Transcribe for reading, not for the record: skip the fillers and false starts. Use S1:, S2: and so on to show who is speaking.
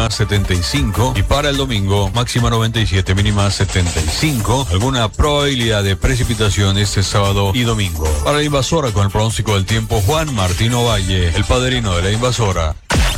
S1: mínima 75. Y para el domingo, máxima 97, mínima 75. Alguna probabilidad de precipitación este sábado y domingo. Para la invasora, con el pronóstico del tiempo, Juan Martín Ovalle, el padrino de la invasora.